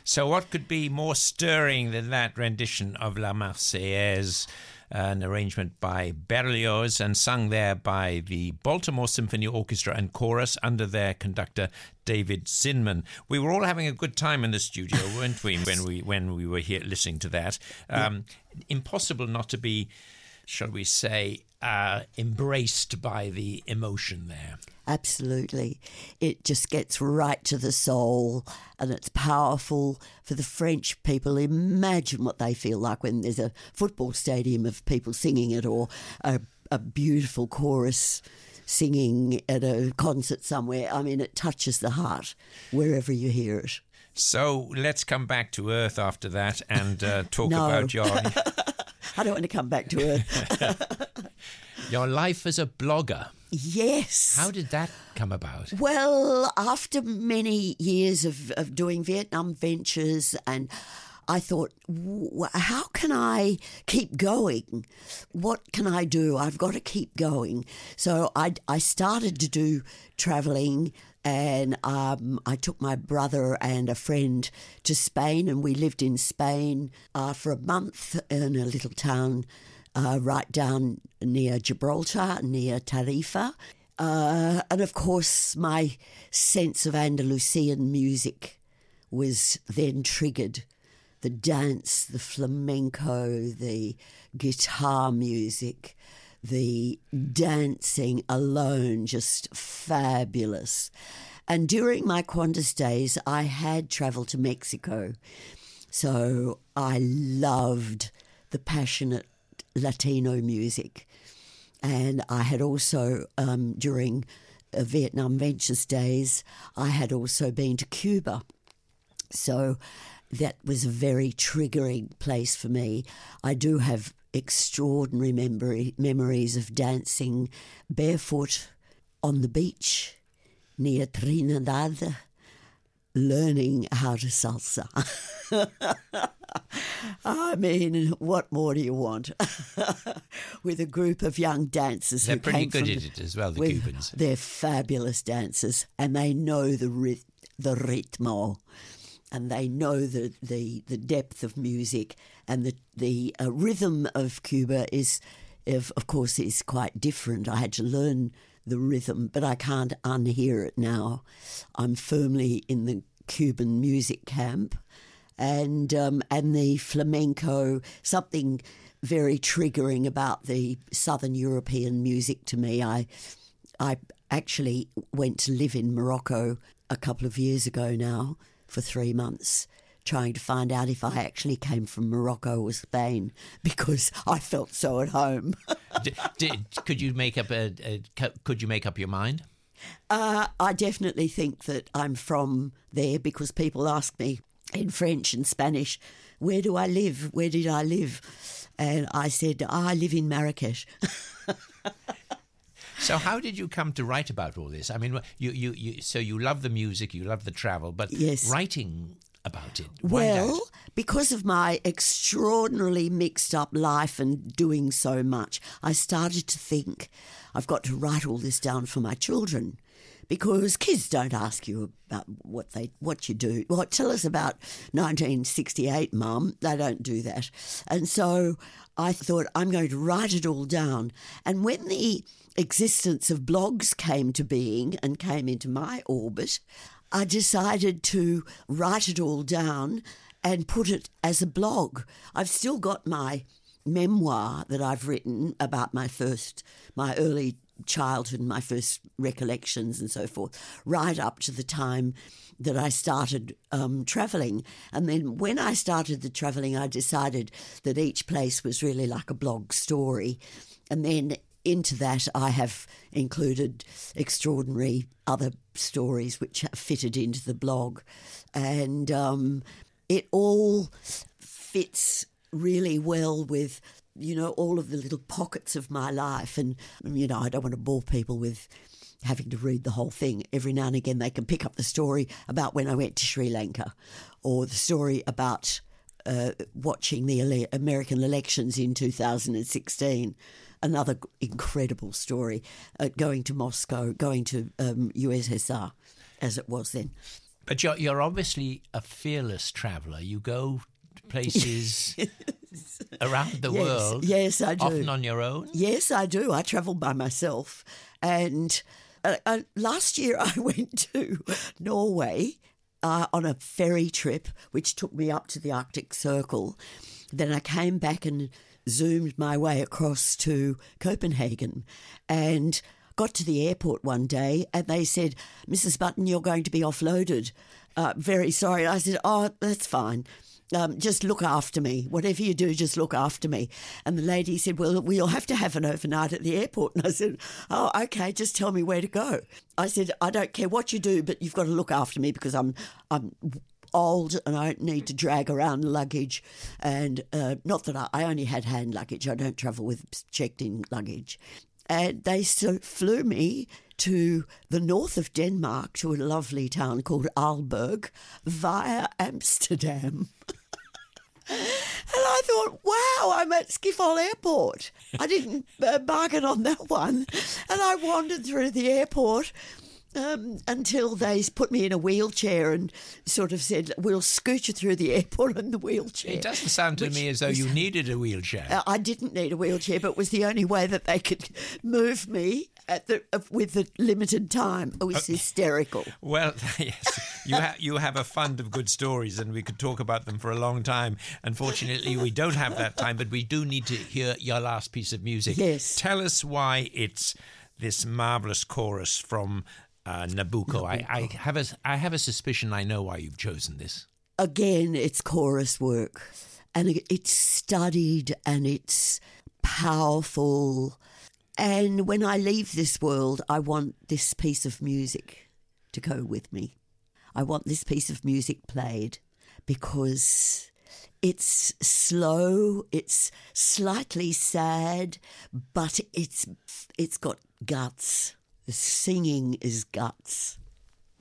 So what could be more stirring than that rendition of La Marseillaise, an arrangement by Berlioz and sung there by the Baltimore Symphony Orchestra and Chorus under their conductor David Zinman. We were all having a good time in the studio, weren't we, when we were here listening to that? Impossible not to be, shall we say, embraced by the emotion there. Absolutely. It just gets right to the soul, and it's powerful for the French people. Imagine what they feel like when there's a football stadium of people singing it, or a beautiful chorus singing at a concert somewhere. I mean, it touches the heart wherever you hear it. So let's come back to earth after that and talk about your... I don't want to come back to earth. Your life as a blogger. Yes. How did that come about? Well, after many years of doing Vietnam Ventures, and I thought, how can I keep going? What can I do? I've got to keep going. So I started to do travelling, and I took my brother and a friend to Spain, and we lived in Spain for a month in a little town right down near Gibraltar, near Tarifa. And of course, my sense of Andalusian music was then triggered. The dance, the flamenco, the guitar music, the dancing alone, just fabulous. And during my Qantas days, I had travelled to Mexico. So I loved the passionate Latino music. And I had also, during Vietnam Ventures days, I had also been to Cuba. So that was a very triggering place for me. I do have extraordinary memories of dancing barefoot on the beach near Trinidad, learning how to salsa. I mean, what more do you want? With a group of young dancers. They're pretty good at it as well, the Cubans. They're fabulous dancers, and they know the ritmo, and they know the depth of music, and the rhythm of Cuba of course, is quite different. I had to learn the rhythm, but I can't unhear it now. I'm firmly in the Cuban music camp. And the flamenco, something very triggering about the Southern European music to me. I actually went to live in Morocco a couple of years ago now for 3 months, trying to find out if I actually came from Morocco or Spain, because I felt so at home. Could you make up your mind? I definitely think that I'm from there, because people ask me in French and Spanish, where do I live? Where did I live? And I said, I live in Marrakesh. So how did you come to write about all this? I mean, you love the music, you love the travel, but yes, writing about it, why well, because of my extraordinarily mixed up life and doing so much, I started to think, I've got to write all this down for my children. Because kids don't ask you about what you do. Well, tell us about 1968, Mum. They don't do that. And so I thought, I'm going to write it all down. And when the existence of blogs came to being and came into my orbit, I decided to write it all down and put it as a blog. I've still got my memoir that I've written about my early childhood, my first recollections and so forth, right up to the time that I started travelling. And then when I started the travelling, I decided that each place was really like a blog story. And then into that, I have included extraordinary other stories which have fitted into the blog. And it all fits really well with all of the little pockets of my life. And, I don't want to bore people with having to read the whole thing. Every now and again, they can pick up the story about when I went to Sri Lanka, or the story about watching the American elections in 2016. Another incredible story, going to Moscow, going to USSR, as it was then. But you're obviously a fearless traveller. You go to places around the world. Yes, I do. Often on your own. Yes, I do. I travel by myself. And last year I went to Norway on a ferry trip, which took me up to the Arctic Circle. Then I came back and zoomed my way across to Copenhagen and got to the airport one day and they said, Mrs. Button, you're going to be offloaded. Very sorry. I said, oh, that's fine. Just look after me. Whatever you do, just look after me. And the lady said, well, we'll have to have an overnight at the airport. And I said, oh, okay, just tell me where to go. I said, I don't care what you do, but you've got to look after me because I'm old and I don't need to drag around luggage. And not that I only had hand luggage. I don't travel with checked-in luggage. And they flew me to the north of Denmark to a lovely town called Aalborg via Amsterdam. And I thought, wow, I'm at Schiphol Airport. I didn't bargain on that one. And I wandered through the airport until they put me in a wheelchair and sort of said, we'll scoot you through the airport in the wheelchair. It doesn't sound to me as though you needed a wheelchair. I didn't need a wheelchair, but it was the only way that they could move me with the limited time. It was hysterical. Well, yes, you have a fund of good stories and we could talk about them for a long time. Unfortunately, we don't have that time, but we do need to hear your last piece of music. Yes. Tell us why it's this marvellous chorus from Nabucco. I have a suspicion I know why you've chosen this. Again, it's chorus work, and it's studied and it's powerful. And when I leave this world, I want this piece of music to go with me. I want this piece of music played because it's slow, it's slightly sad, but it's got guts. The singing is guts.